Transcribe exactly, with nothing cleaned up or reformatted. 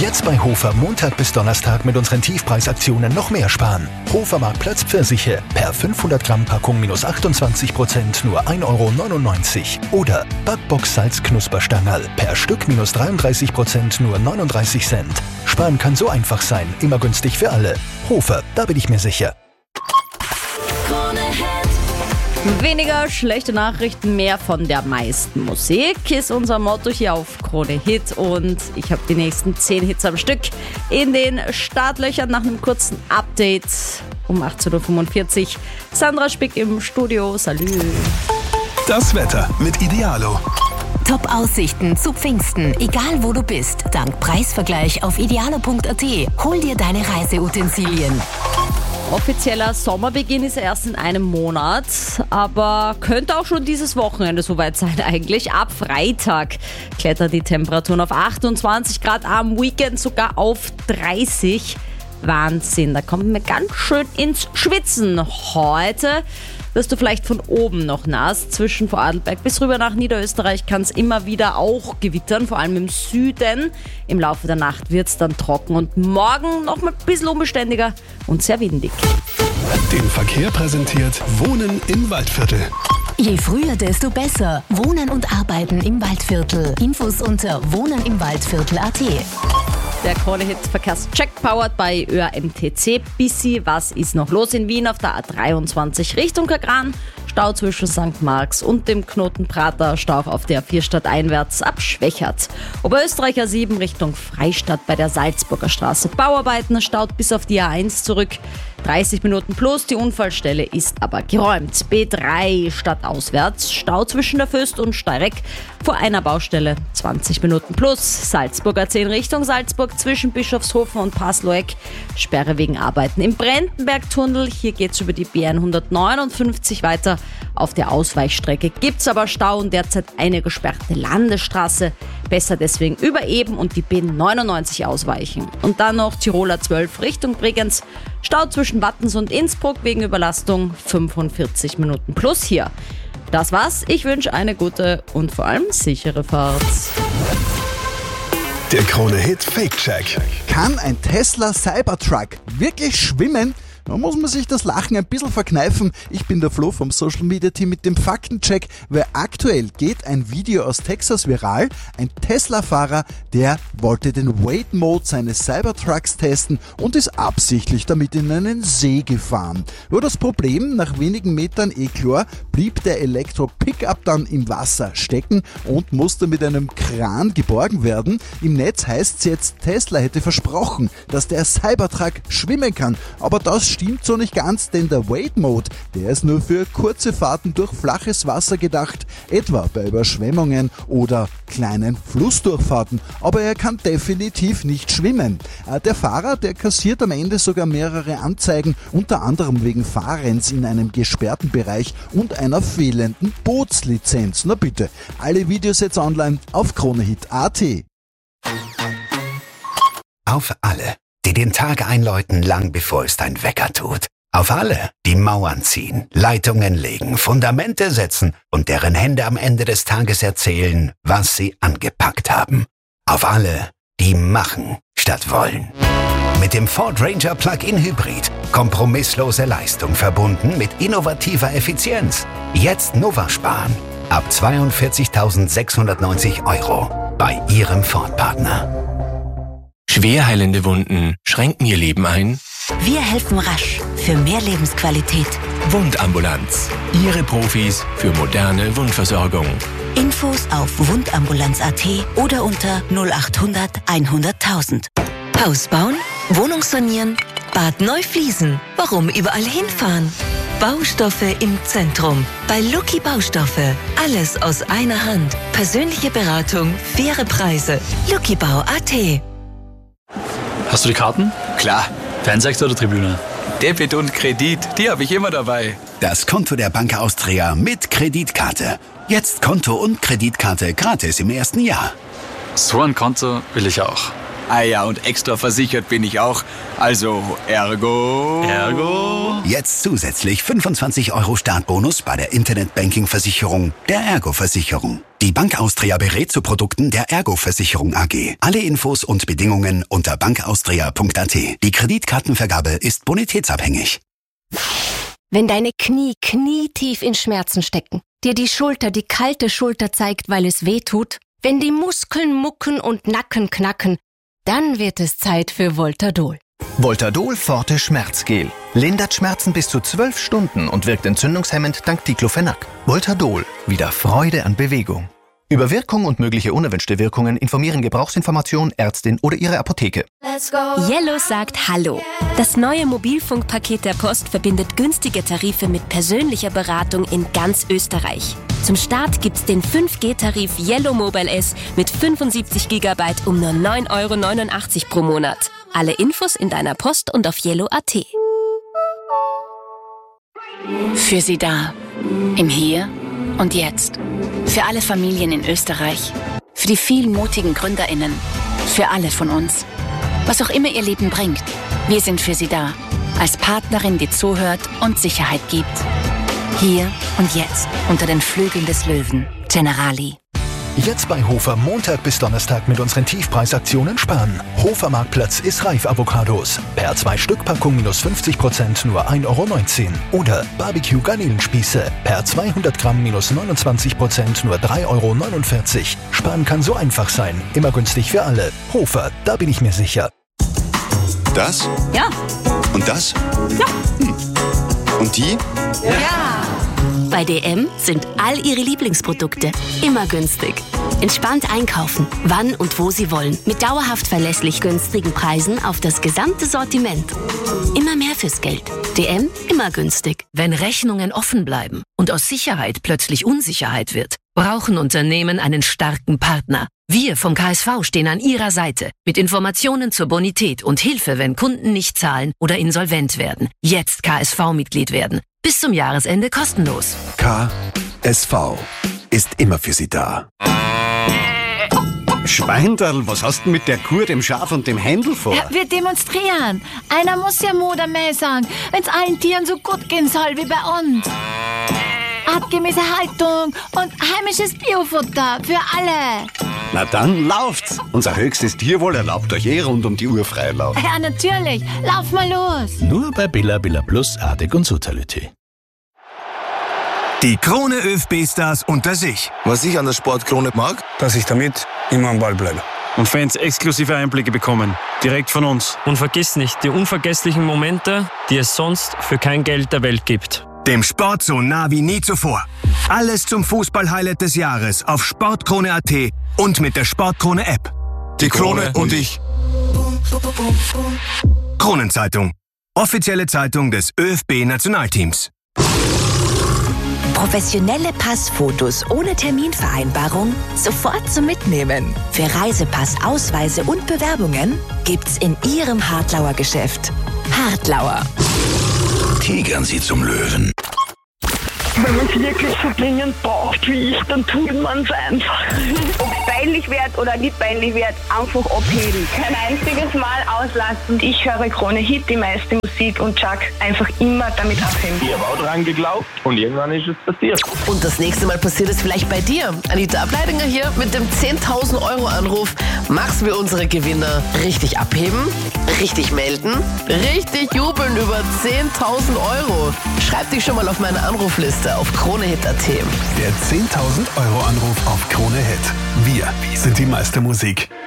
Jetzt bei Hofer Montag bis Donnerstag mit unseren Tiefpreisaktionen noch mehr sparen. Hofer Marktplatz Pfirsiche per fünfhundert Gramm Packung minus achtundzwanzig Prozent nur ein Euro neunundneunzig. Oder Backbox Salz Knusperstangerl per Stück minus dreiunddreißig Prozent nur neununddreißig Cent. Sparen kann so einfach sein, immer günstig für alle. Hofer, da bin ich mir sicher. Weniger schlechte Nachrichten, mehr von der meisten Musik ist unser Motto hier auf Krone Hit. Und ich habe die nächsten zehn Hits am Stück in den Startlöchern nach einem kurzen Update um achtzehn Uhr fünfundvierzig. Sandra Spick im Studio, salü. Das Wetter mit Idealo. Top-Aussichten zu Pfingsten, egal wo du bist. Dank Preisvergleich auf idealo punkt a t. Hol dir deine Reiseutensilien. Offizieller Sommerbeginn ist erst in einem Monat, aber könnte auch schon dieses Wochenende soweit sein eigentlich. Ab Freitag klettern die Temperaturen auf achtundzwanzig Grad, am Weekend sogar auf dreißig. Wahnsinn, da kommt mir ganz schön ins Schwitzen. Heute wirst du vielleicht von oben noch nass. Zwischen Vorarlberg bis rüber nach Niederösterreich kann es immer wieder auch gewittern, vor allem im Süden. Im Laufe der Nacht wird es dann trocken und morgen noch mal ein bisschen unbeständiger und sehr windig. Den Verkehr präsentiert Wohnen im Waldviertel. Je früher, desto besser. Wohnen und Arbeiten im Waldviertel. Infos unter wohnenimwaldviertel punkt a t. Der Krone-Hit-Verkehrscheck powered bei Ö R M T C. Bissi, was ist noch los in Wien auf der A dreiundzwanzig Richtung Kagran? Stau zwischen Sankt Marx und dem Knoten Prater, Stau auf der A vier stadteinwärts ab Schwächert. Oberösterreich A sieben Richtung Freistadt bei der Salzburger Straße. Bauarbeiten, staut bis auf die A eins zurück. dreißig Minuten plus, die Unfallstelle ist aber geräumt. B drei stadtauswärts, Stau zwischen der Föst und Steyreck vor einer Baustelle, zwanzig Minuten plus. Salzburger zehn Richtung Salzburg zwischen Bischofshofen und Pasloeck, Sperre wegen Arbeiten im Brentenbergtunnel. Hier geht's über die B hundertneunundfünfzig weiter. Auf der Ausweichstrecke gibt's aber Stau und derzeit eine gesperrte Landesstraße. Besser deswegen über Eben und die B neunundneunzig ausweichen. Und dann noch Tiroler zwölf Richtung Bregenz. Stau zwischen Wattens und Innsbruck wegen Überlastung, fünfundvierzig Minuten plus hier. Das war's. Ich wünsche eine gute und vor allem sichere Fahrt. Der Krone-Hit Fake-Check. Kann ein Tesla Cybertruck wirklich schwimmen? Da muss man sich das Lachen ein bisschen verkneifen. Ich bin der Flo vom Social Media Team mit dem Faktencheck, weil aktuell geht ein Video aus Texas viral. Ein Tesla-Fahrer, der wollte den Wade-Mode seines Cybertrucks testen und ist absichtlich damit in einen See gefahren. Nur das Problem, nach wenigen Metern eh klar, blieb der Elektro-Pickup dann im Wasser stecken und musste mit einem Kran geborgen werden. Im Netz heißt es jetzt, Tesla hätte versprochen, dass der Cybertruck schwimmen kann, aber das stimmt so nicht ganz, denn der Wade-Mode, der ist nur für kurze Fahrten durch flaches Wasser gedacht, etwa bei Überschwemmungen oder kleinen Flussdurchfahrten, aber er kann definitiv nicht schwimmen. Der Fahrer, der kassiert am Ende sogar mehrere Anzeigen, unter anderem wegen Fahrens in einem gesperrten Bereich und einer fehlenden Bootslizenz. Na bitte, alle Videos jetzt online auf kronehit punkt a t. Auf alle, die den Tag einläuten, lang bevor es dein Wecker tut. Auf alle, die Mauern ziehen, Leitungen legen, Fundamente setzen und deren Hände am Ende des Tages erzählen, was sie angepackt haben. Auf alle, die machen statt wollen. Mit dem Ford Ranger Plug-in Hybrid. Kompromisslose Leistung verbunden mit innovativer Effizienz. Jetzt Nova sparen. Ab zweiundvierzigtausendsechshundertneunzig Euro bei Ihrem Ford-Partner. Schwer heilende Wunden schränken Ihr Leben ein? Wir helfen rasch für mehr Lebensqualität. Wundambulanz. Ihre Profis für moderne Wundversorgung. Infos auf wundambulanz punkt a t oder unter null achthundert einhunderttausend. Haus bauen? Wohnung sanieren? Bad neu fließen? Warum überall hinfahren? Baustoffe im Zentrum. Bei Lucky Baustoffe. Alles aus einer Hand. Persönliche Beratung, faire Preise. lucky bau punkt a t. Hast du die Karten? Klar. Fanseite oder Tribüne? Debit und Kredit, die habe ich immer dabei. Das Konto der Bank Austria mit Kreditkarte. Jetzt Konto und Kreditkarte gratis im ersten Jahr. So ein Konto will ich auch. Ah ja, und extra versichert bin ich auch. Also, ergo... Ergo? Jetzt zusätzlich fünfundzwanzig Euro Startbonus bei der Internetbanking-Versicherung der Ergo-Versicherung. Die Bank Austria berät zu Produkten der Ergo-Versicherung A G. Alle Infos und Bedingungen unter bankaustria punkt a t. Die Kreditkartenvergabe ist bonitätsabhängig. Wenn deine Knie knietief in Schmerzen stecken, dir die Schulter die kalte Schulter zeigt, weil es weh tut, wenn die Muskeln mucken und Nacken knacken, dann wird es Zeit für Voltadol. Voltadol Forte Schmerzgel. Lindert Schmerzen bis zu zwölf Stunden und wirkt entzündungshemmend dank Diclofenac. Voltadol. Wieder Freude an Bewegung. Über Wirkung und mögliche unerwünschte Wirkungen informieren Gebrauchsinformation, Ärztin oder Ihre Apotheke. Yellow sagt Hallo. Das neue Mobilfunkpaket der Post verbindet günstige Tarife mit persönlicher Beratung in ganz Österreich. Zum Start gibt's den fünf G-Tarif Yellow Mobile S mit fünfundsiebzig Gigabyte um nur neun Euro neunundachtzig pro Monat. Alle Infos in deiner Post und auf yellow punkt a t. Für Sie da. Im Hier und Jetzt. Für alle Familien in Österreich. Für die vielen mutigen GründerInnen. Für alle von uns. Was auch immer Ihr Leben bringt. Wir sind für Sie da. Als Partnerin, die zuhört und Sicherheit gibt. Hier und jetzt. Unter den Flügeln des Löwen. Generali. Jetzt bei Hofer Montag bis Donnerstag mit unseren Tiefpreisaktionen sparen. Hofer Marktplatz ist Reif Avocados. Per zwei Stück Packung minus fünfzig Prozent nur ein Euro neunzehn. Oder Barbecue Garnelenspieße. Per zweihundert Gramm minus neunundzwanzig Prozent nur drei Euro neunundvierzig. Sparen kann so einfach sein. Immer günstig für alle. Hofer, da bin ich mir sicher. Das? Ja. Und das? Ja. Hm. Und die? Ja. Bei D M sind all Ihre Lieblingsprodukte immer günstig. Entspannt einkaufen, wann und wo Sie wollen. Mit dauerhaft verlässlich günstigen Preisen auf das gesamte Sortiment. Immer mehr fürs Geld. D M, immer günstig. Wenn Rechnungen offen bleiben und aus Sicherheit plötzlich Unsicherheit wird, brauchen Unternehmen einen starken Partner. Wir vom K S V stehen an Ihrer Seite mit Informationen zur Bonität und Hilfe, wenn Kunden nicht zahlen oder insolvent werden. Jetzt K S V-Mitglied werden. Bis zum Jahresende kostenlos. K S V ist immer für Sie da. Schweinderl, was hast du mit der Kuh, dem Schaf und dem Händel vor? Ja, wir demonstrieren. Einer muss ja Mutter mehr sagen, wenn es allen Tieren so gut gehen soll wie bei uns. Artgemäße Haltung und heimisches Biofutter für alle. Na dann lauft's. Unser höchstes Tierwohl erlaubt euch eh rund um die Uhr Freilauf. Ja, natürlich. Lauf mal los. Nur bei Billa Billa Plus, Artig und Sotality. Die Krone ÖFB-Stars unter sich. Was ich an der Sportkrone mag, dass ich damit immer am Ball bleibe. Und Fans exklusive Einblicke bekommen. Direkt von uns. Und vergiss nicht die unvergesslichen Momente, die es sonst für kein Geld der Welt gibt. Dem Sport so nah wie nie zuvor. Alles zum Fußball-Highlight des Jahres auf sportkrone punkt a t und mit der Sportkrone-App. Die Krone und ich. Kronenzeitung. Offizielle Zeitung des ÖFB-Nationalteams. Professionelle Passfotos ohne Terminvereinbarung sofort zum Mitnehmen. Für Reisepass, Ausweise und Bewerbungen gibt's in Ihrem Hartlauer Geschäft. Hartlauer. Tigern Sie zum Löwen. Wenn man es wirklich so dringend braucht wie ich, dann tut man es einfach. Ob es peinlich wird oder nicht peinlich wird, einfach abheben. Kein einziges Mal auslassen. Ich höre Krone Hit, die meiste Musik und Chuck einfach immer damit abheben. Ich habe auch dran geglaubt und irgendwann ist es passiert. Und das nächste Mal passiert es vielleicht bei dir. Anita Ableidinger hier mit dem zehntausend Euro Anruf. Machst wir unsere Gewinner richtig abheben, richtig melden, richtig jubeln über zehntausend Euro. Schreib dich schon mal auf meine Anrufliste auf kronehit punkt a t. Der zehntausend Euro Anruf auf Krone Hit. Wir sind die Meistermusik.